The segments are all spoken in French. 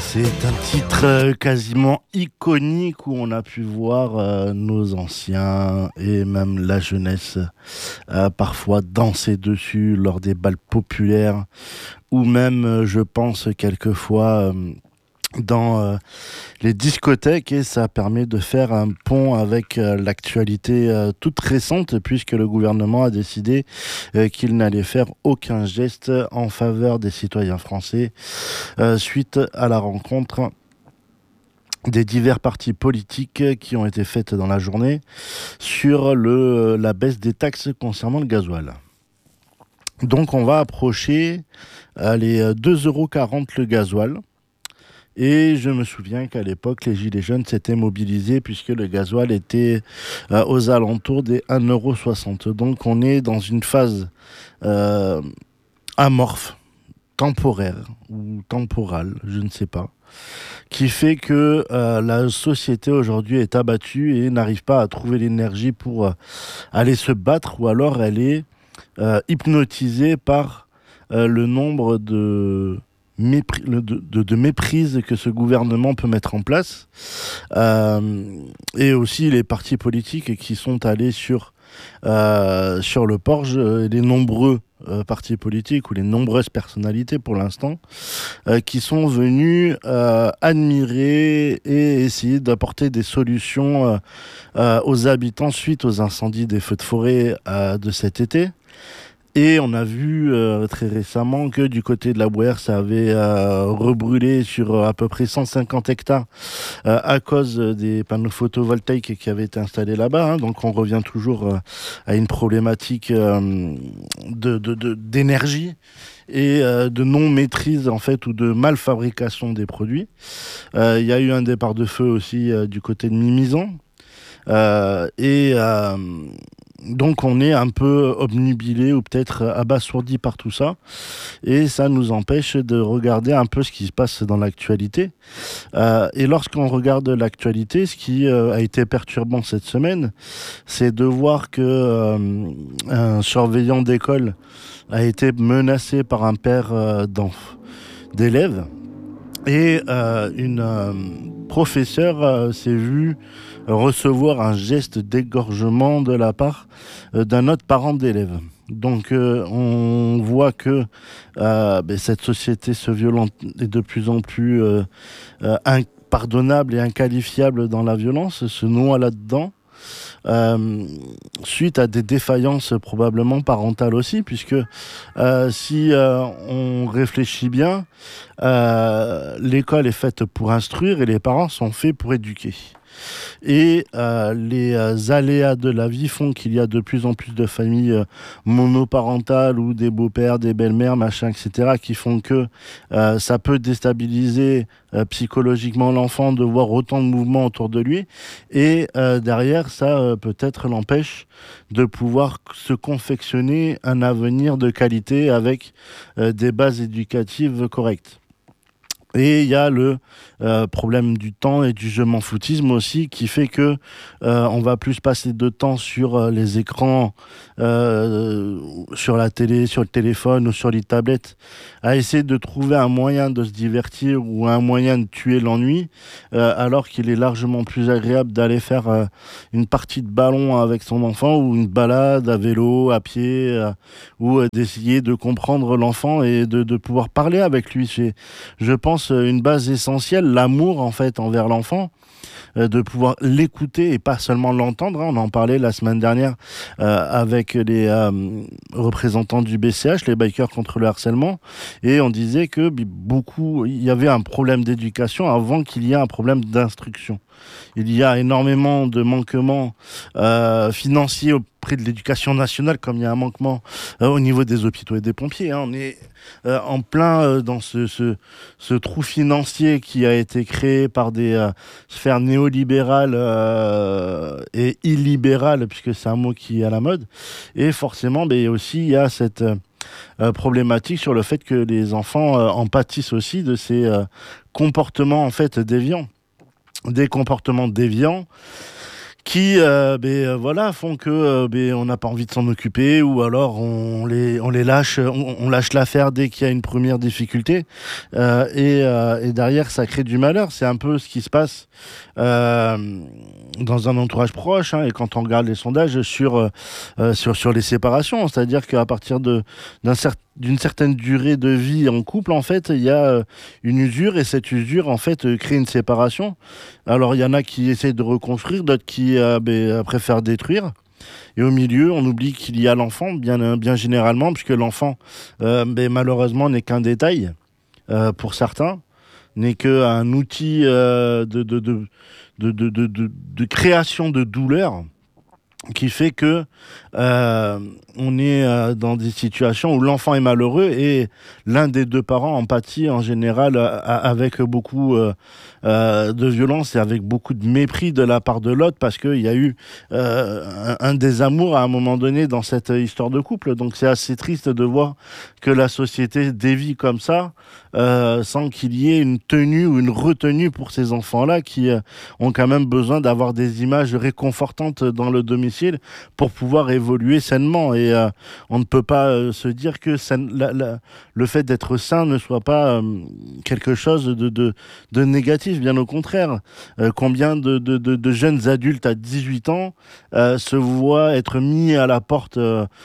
C'est un titre quasiment iconique où on a pu voir nos anciens et même la jeunesse parfois danser dessus lors des bals populaires ou même, je pense, quelquefois dans les discothèques, et ça permet de faire un pont avec l'actualité toute récente, puisque le gouvernement a décidé qu'il n'allait faire aucun geste en faveur des citoyens français suite à la rencontre des divers partis politiques qui ont été faites dans la journée sur la baisse des taxes concernant le gasoil. Donc on va approcher les 2,40 € le gasoil. Et je me souviens qu'à l'époque, les Gilets jaunes s'étaient mobilisés puisque le gasoil était aux alentours des 1,60 €. Donc on est dans une phase amorphe, temporaire ou temporale, je ne sais pas, qui fait que la société aujourd'hui est abattue et n'arrive pas à trouver l'énergie pour aller se battre, ou alors elle est hypnotisée par le nombre de méprises que ce gouvernement peut mettre en place, et aussi les partis politiques qui sont allés sur le porche, les nombreux partis politiques ou les nombreuses personnalités pour l'instant qui sont venus admirer et essayer d'apporter des solutions aux habitants suite aux incendies des feux de forêt de cet été. Et on a vu très récemment que du côté de la Bouère, ça avait rebrûlé sur à peu près 150 hectares à cause des panneaux photovoltaïques qui avaient été installés là-bas. Donc on revient toujours à une problématique d'énergie et de non-maîtrise en fait, ou de mal-fabrication des produits. Il y a eu un départ de feu aussi du côté de Mimizan. Donc on est un peu obnubilé ou peut-être abasourdi par tout ça, et ça nous empêche de regarder un peu ce qui se passe dans l'actualité. Et lorsqu'on regarde l'actualité, ce qui a été perturbant cette semaine, c'est de voir que un surveillant d'école a été menacé par un père d'élèves, et une professeure s'est vue recevoir un geste d'égorgement de la part d'un autre parent d'élève. Donc on voit que cette société se violente est de plus en plus impardonnable et inqualifiable dans la violence, se noie là-dedans. Suite à des défaillances probablement parentales aussi, puisque si on réfléchit bien, l'école est faite pour instruire et les parents sont faits pour éduquer. Et les aléas de la vie font qu'il y a de plus en plus de familles monoparentales ou des beaux-pères, des belles-mères, machin, etc., qui font que ça peut déstabiliser psychologiquement l'enfant de voir autant de mouvements autour de lui, et derrière ça peut-être l'empêche de pouvoir se confectionner un avenir de qualité avec des bases éducatives correctes. Et il y a le problème du temps et du je m'en foutisme aussi, qui fait que on va plus passer de temps sur les écrans, sur la télé, sur le téléphone ou sur les tablettes, à essayer de trouver un moyen de se divertir ou un moyen de tuer l'ennui, alors qu'il est largement plus agréable d'aller faire une partie de ballon avec son enfant, ou une balade à vélo, à pied, ou d'essayer de comprendre l'enfant et de pouvoir parler avec lui. Je pense une base essentielle, l'amour en fait envers l'enfant, de pouvoir l'écouter et pas seulement l'entendre. On en parlait la semaine dernière avec les représentants du BCH, les bikers contre le harcèlement, et on disait que il y avait un problème d'éducation avant qu'il y ait un problème d'instruction. Il y a énormément de manquements financiers auprès de l'éducation nationale, comme il y a un manquement au niveau des hôpitaux et des pompiers. On est en plein dans ce trou financier qui a été créé par des sphères néolibérales et illibérales, puisque c'est un mot qui est à la mode. Et forcément, aussi, il y a cette problématique sur le fait que les enfants en pâtissent aussi de ces comportements en fait déviants. Des comportements déviants qui voilà, font que on n'a pas envie de s'en occuper, ou alors on les lâche, on lâche l'affaire dès qu'il y a une première difficulté, et derrière ça crée du malheur. C'est un peu ce qui se passe dans un entourage proche, hein, et quand on regarde les sondages sur les séparations, c'est-à-dire qu'à partir d'une certaine durée de vie en couple, en fait, il y a une usure, et cette usure, en fait, crée une séparation. Alors, il y en a qui essaient de reconstruire, d'autres qui préfèrent détruire. Et au milieu, on oublie qu'il y a l'enfant, bien généralement, puisque l'enfant, malheureusement, n'est qu'un détail pour certains, n'est qu'un outil de création de douleur, qui fait que on est dans des situations où l'enfant est malheureux, et l'un des deux parents en pâtit en général avec beaucoup de violence et avec beaucoup de mépris de la part de l'autre, parce qu'il y a eu un désamour à un moment donné dans cette histoire de couple. Donc c'est assez triste de voir que la société dévie comme ça, sans qu'il y ait une tenue ou une retenue pour ces enfants-là qui ont quand même besoin d'avoir des images réconfortantes dans le domicile pour pouvoir évoluer sainement. Et on ne peut pas se dire que le fait d'être sain ne soit pas quelque chose de négatif, bien au contraire. Combien de jeunes adultes à 18 ans se voient être mis à la porte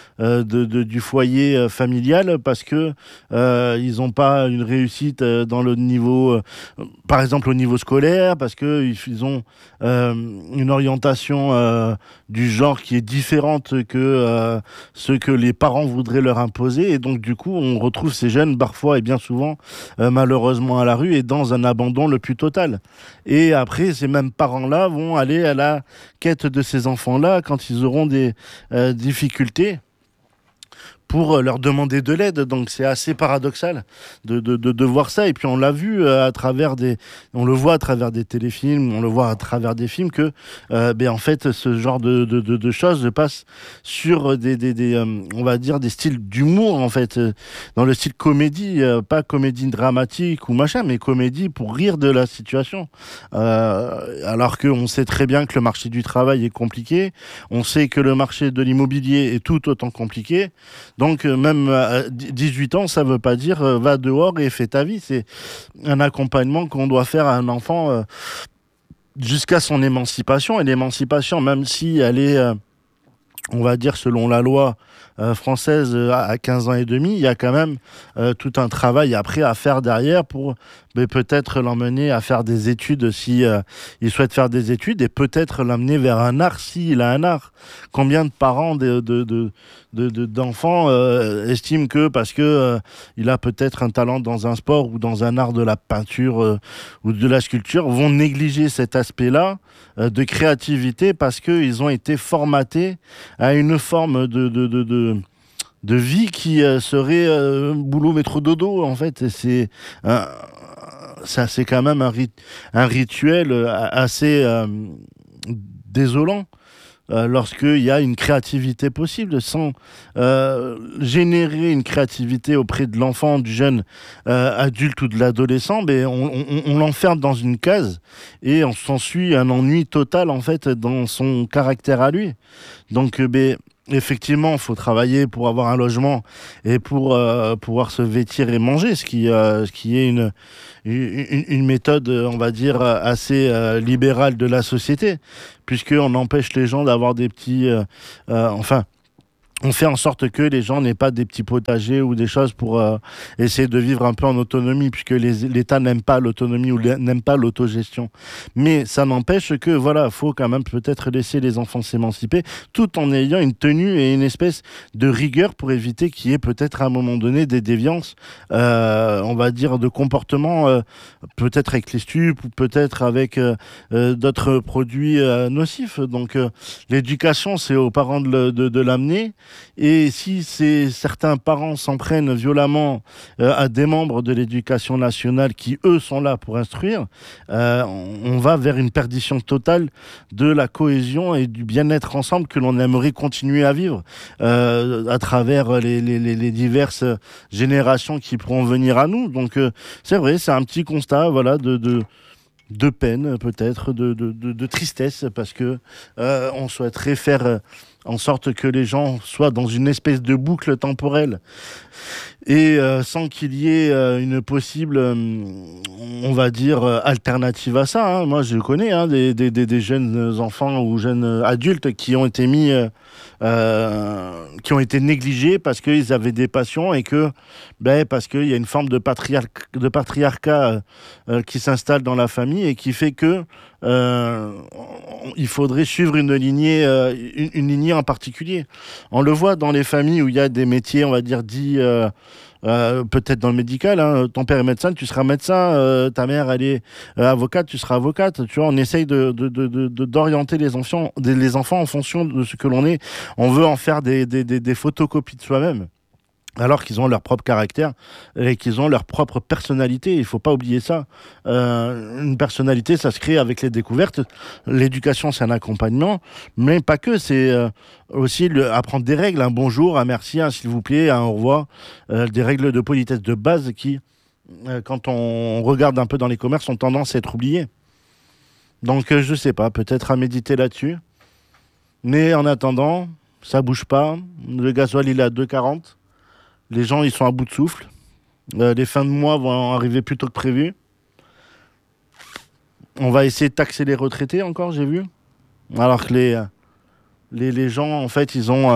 du foyer familial parce que ils n'ont pas une réussite dans le niveau, par exemple au niveau scolaire, parce qu'ils ont une orientation du genre qui est différente que ce que les parents voudraient leur imposer, et donc du coup on retrouve ces jeunes parfois et bien souvent malheureusement à la rue et dans un abandon le plus total. Et après, ces mêmes parents-là vont aller à la quête de ces enfants-là quand ils auront des difficultés, pour leur demander de l'aide. Donc c'est assez paradoxal de voir ça. Et puis on l'a vu on le voit à travers des téléfilms, on le voit à travers des films que en fait ce genre de choses se passe sur des on va dire des styles d'humour, en fait, dans le style comédie, pas comédie dramatique ou machin, mais comédie pour rire de la situation. Alors qu'on sait très bien que le marché du travail est compliqué, on sait que le marché de l'immobilier est tout autant compliqué. Donc même à 18 ans, ça ne veut pas dire va dehors et fais ta vie. C'est un accompagnement qu'on doit faire à un enfant jusqu'à son émancipation. Et l'émancipation, même si elle est, on va dire selon la loi française, à 15 ans et demi, il y a quand même tout un travail après à faire derrière pour peut-être l'emmener à faire des études si il souhaite faire des études, et peut-être l'amener vers un art s'il a un art. Combien de parents d'enfants estiment que parce que il a peut-être un talent dans un sport ou dans un art de la peinture ou de la sculpture, vont négliger cet aspect-là de créativité parce qu'ils ont été formatés à une forme de vie qui serait boulot métro dodo, en fait. Et c'est quand même un rituel assez désolant, lorsqu'il y a une créativité possible, sans générer une créativité auprès de l'enfant, du jeune adulte ou de l'adolescent. On l'enferme dans une case et on s'ensuit un ennui total, en fait, dans son caractère à lui. Donc effectivement, il faut travailler pour avoir un logement et pour pouvoir se vêtir et manger, ce qui est une méthode, on va dire, assez libérale de la société, puisqu'on empêche les gens d'avoir des petits... on fait en sorte que les gens n'aient pas des petits potagers ou des choses pour essayer de vivre un peu en autonomie, puisque l'État n'aime pas l'autonomie ou n'aime pas l'autogestion. Mais ça n'empêche que, voilà, faut quand même peut-être laisser les enfants s'émanciper, tout en ayant une tenue et une espèce de rigueur pour éviter qu'il y ait peut-être à un moment donné des déviances, on va dire, de comportements, peut-être avec les stupes ou peut-être avec d'autres produits nocifs. Donc l'éducation, c'est aux parents de l'amener. Et si certains parents s'en prennent violemment à des membres de l'éducation nationale qui, eux, sont là pour instruire, on va vers une perdition totale de la cohésion et du bien-être ensemble que l'on aimerait continuer à vivre à travers les diverses générations qui pourront venir à nous. Donc c'est vrai, c'est un petit constat, voilà, de peine, peut-être, de tristesse, parce que on souhaiterait faire en sorte que les gens soient dans une espèce de boucle temporelle et sans qu'il y ait une possible, on va dire, alternative à ça. Hein. Moi, je connais des jeunes enfants ou jeunes adultes qui ont été qui ont été négligés parce qu'ils avaient des passions et que, parce qu'il y a une forme de patriarcat qui s'installe dans la famille et qui fait que euh, il faudrait suivre une lignée en particulier. On le voit dans les familles où il y a des métiers, on va dire, dits peut-être dans le médical, hein. Ton père est médecin, tu seras médecin, ta mère elle est avocate, tu seras avocate. Tu vois, on essaye d'orienter les enfants en fonction de ce que l'on est. On veut en faire des photocopies de soi-même. Alors qu'ils ont leur propre caractère et qu'ils ont leur propre personnalité. Il ne faut pas oublier ça. Une personnalité, ça se crée avec les découvertes. L'éducation, c'est un accompagnement, mais pas que. C'est aussi apprendre des règles, un bonjour, un merci, un s'il vous plaît, un au revoir. Des règles de politesse de base qui, quand on regarde un peu dans les commerces, ont tendance à être oubliées. Donc, je ne sais pas, peut-être à méditer là-dessus. Mais en attendant, ça bouge pas. Le gasoil, il est à 2,40. Les gens, ils sont à bout de souffle. Les fins de mois vont arriver plus tôt que prévu. On va essayer de taxer les retraités encore, j'ai vu. Alors que les gens, en fait, ils ont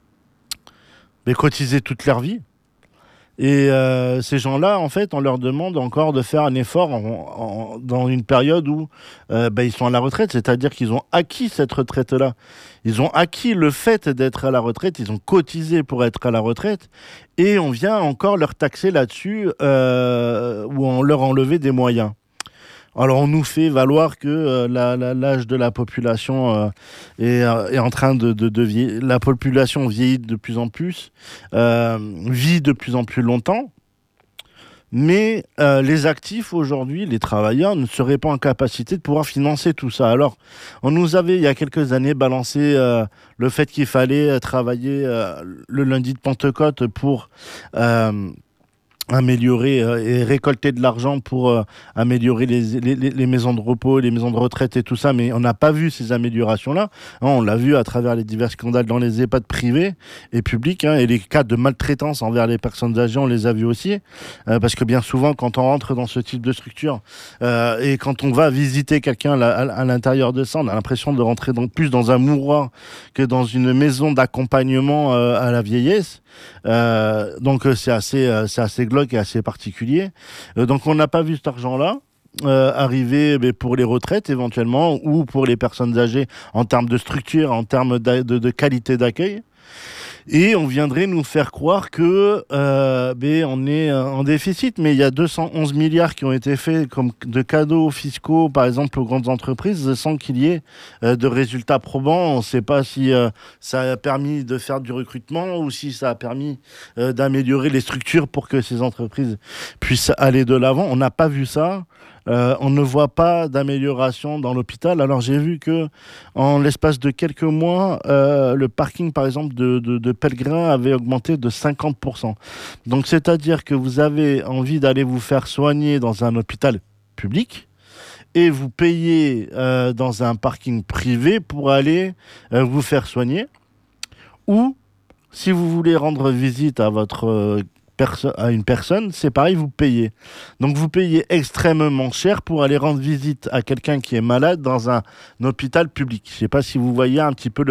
cotisé toute leur vie. Et ces gens-là, en fait, on leur demande encore de faire un effort dans une période où ils sont à la retraite. C'est-à-dire qu'ils ont acquis cette retraite-là. Ils ont acquis le fait d'être à la retraite. Ils ont cotisé pour être à la retraite. Et on vient encore leur taxer là-dessus ou on leur enlever des moyens. Alors, on nous fait valoir que l'âge de la population est en train de vieillir. La population vieillit de plus en plus, vit de plus en plus longtemps. Mais les actifs aujourd'hui, les travailleurs, ne seraient pas en capacité de pouvoir financer tout ça. Alors, on nous avait, il y a quelques années, balancé le fait qu'il fallait travailler le lundi de Pentecôte pour améliorer et récolter de l'argent pour améliorer les maisons de repos, les maisons de retraite et tout ça, mais on n'a pas vu ces améliorations-là. Hein, on l'a vu à travers les divers scandales dans les EHPAD privés et publics, hein, et les cas de maltraitance envers les personnes âgées, on les a vus aussi, parce que bien souvent, quand on rentre dans ce type de structure et quand on va visiter quelqu'un à l'intérieur de ça, on a l'impression de rentrer plus dans un mouroir que dans une maison d'accompagnement à la vieillesse. Donc c'est assez glauque et assez particulier. Donc on n'a pas vu cet argent-là arriver pour les retraites éventuellement ou pour les personnes âgées en termes de structure, en termes de qualité d'accueil. Et on viendrait nous faire croire que on est en déficit, mais il y a 211 milliards qui ont été faits comme de cadeaux fiscaux, par exemple, aux grandes entreprises, sans qu'il y ait de résultats probants. On ne sait pas si ça a permis de faire du recrutement ou si ça a permis d'améliorer les structures pour que ces entreprises puissent aller de l'avant. On n'a pas vu ça. On ne voit pas d'amélioration dans l'hôpital. Alors j'ai vu que en l'espace de quelques mois, le parking par exemple de pèlerins avait augmenté de 50%. Donc c'est-à-dire que vous avez envie d'aller vous faire soigner dans un hôpital public et vous payez dans un parking privé pour aller vous faire soigner. Ou si vous voulez rendre visite à à une personne, c'est pareil, vous payez. Donc vous payez extrêmement cher pour aller rendre visite à quelqu'un qui est malade dans un hôpital public. Je ne sais pas si vous voyez un petit peu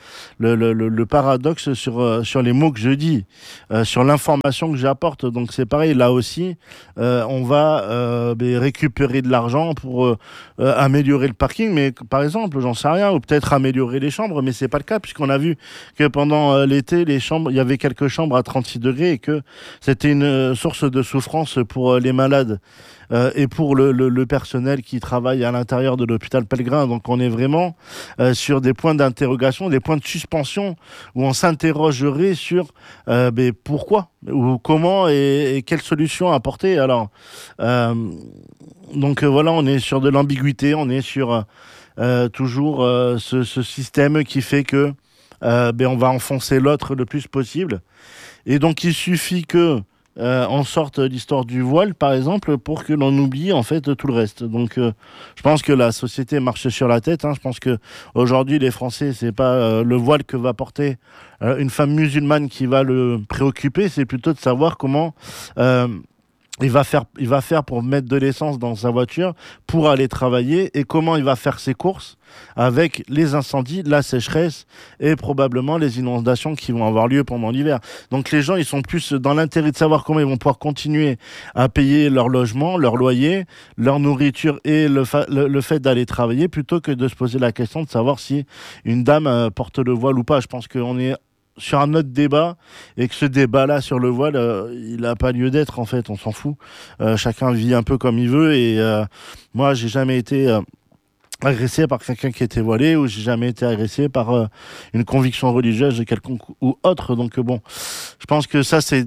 le paradoxe sur les mots que je dis, sur l'information que j'apporte. Donc c'est pareil, là aussi, on va récupérer de l'argent pour améliorer le parking, mais par exemple, j'en sais rien, ou peut-être améliorer les chambres, mais c'est pas le cas, puisqu'on a vu que pendant l'été, les chambres, il y avait quelques chambres à 36 degrés et que c'était une source de souffrance pour les malades et pour le personnel qui travaille à l'intérieur de l'hôpital Pellegrin. Donc on est vraiment sur des points d'interrogation, des points de suspension où on s'interrogerait sur pourquoi ou comment et quelles solutions apporter. Alors, voilà, on est sur de l'ambiguïté, on est sur toujours ce système qui fait que on va enfoncer l'autre le plus possible. Et donc, il suffit que on sorte l'histoire du voile, par exemple, pour que l'on oublie en fait tout le reste. Donc, je pense que la société marche sur la tête, hein. Je pense que aujourd'hui, les Français, c'est pas le voile que va porter une femme musulmane qui va le préoccuper, c'est plutôt de savoir comment euh, il va faire pour mettre de l'essence dans sa voiture pour aller travailler et comment il va faire ses courses avec les incendies, la sécheresse et probablement les inondations qui vont avoir lieu pendant l'hiver. Donc les gens, ils sont plus dans l'intérêt de savoir comment ils vont pouvoir continuer à payer leur logement, leur loyer, leur nourriture et le fait d'aller travailler plutôt que de se poser la question de savoir si une dame porte le voile ou pas. Je pense qu'on est sur un autre débat et que ce débat-là sur le voile, il n'a pas lieu d'être en fait, on s'en fout. Chacun vit un peu comme il veut et moi, j'ai jamais été agressé par quelqu'un qui était voilé ou j'ai jamais été agressé par une conviction religieuse de quelconque ou autre. Donc bon, je pense que ça c'est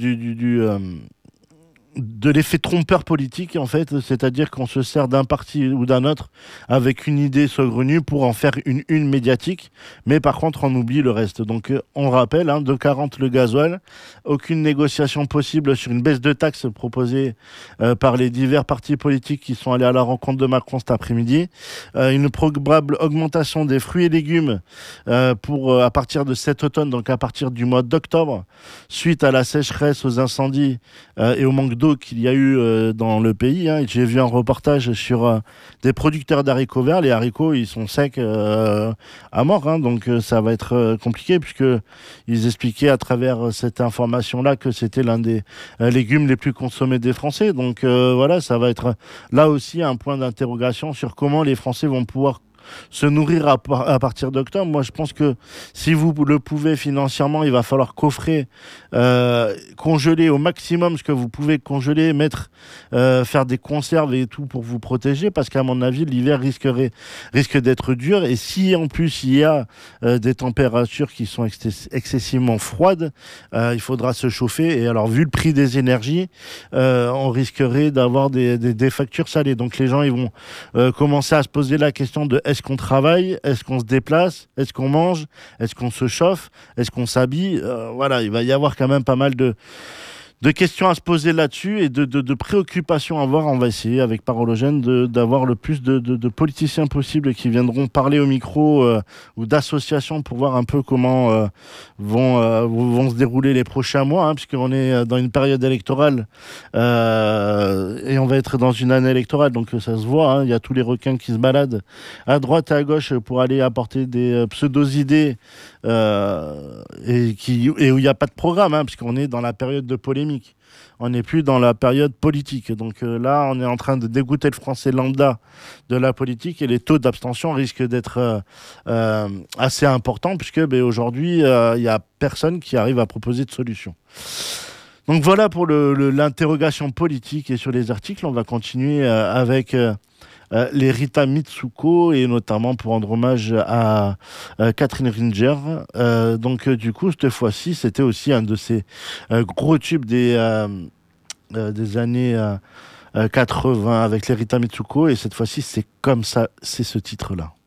de l'effet trompeur politique en fait, c'est-à-dire qu'on se sert d'un parti ou d'un autre avec une idée saugrenue pour en faire une médiatique, mais par contre on oublie le reste. Donc on rappelle, hein, 2,40 le gasoil, aucune négociation possible sur une baisse de taxes proposée par les divers partis politiques qui sont allés à la rencontre de Macron cet après-midi, une probable augmentation des fruits et légumes à partir de cet automne, donc à partir du mois d'octobre, suite à la sécheresse, aux incendies et au manque d'eau qu'il y a eu dans le pays, hein. J'ai vu un reportage sur des producteurs d'haricots verts. Les haricots, ils sont secs à mort, hein. Donc ça va être compliqué puisque ils expliquaient à travers cette information-là que c'était l'un des légumes les plus consommés des Français. Donc voilà, ça va être là aussi un point d'interrogation sur comment les Français vont pouvoir se nourrir à partir d'octobre. Moi, je pense que si vous le pouvez financièrement, il va falloir coffrer, congeler au maximum ce que vous pouvez congeler, faire des conserves et tout pour vous protéger, parce qu'à mon avis, l'hiver risque d'être dur. Et si en plus il y a des températures qui sont excessivement froides, il faudra se chauffer. Et alors, vu le prix des énergies, on risquerait d'avoir des factures salées. Donc les gens, ils vont commencer à se poser la question de est-ce qu'on travaille, est-ce qu'on se déplace, est-ce qu'on mange, est-ce qu'on se chauffe, est-ce qu'on s'habille. Voilà, il va y avoir quand même pas mal de questions à se poser là-dessus et de préoccupations à avoir. On va essayer avec Parologène d'avoir le plus de politiciens possibles qui viendront parler au micro ou d'associations pour voir un peu comment vont se dérouler les prochains mois, hein, puisqu'on est dans une période électorale et on va être dans une année électorale, donc ça se voit, hein, il y a tous les requins qui se baladent à droite et à gauche pour aller apporter des pseudo-idées et où il n'y a pas de programme, hein, puisqu'on est dans la période de polémique. On n'est plus dans la période politique. Donc là, on est en train de dégoûter le français lambda de la politique et les taux d'abstention risquent d'être assez importants puisque aujourd'hui, il n'y a personne qui arrive à proposer de solution. Donc voilà pour l'interrogation politique et sur les articles. On va continuer avec les Rita Mitsuko et notamment pour rendre hommage à Catherine Ringer. Du coup, cette fois-ci, c'était aussi un de ces gros tubes des années 80 avec les Rita Mitsuko et cette fois-ci, c'est comme ça, c'est ce titre-là.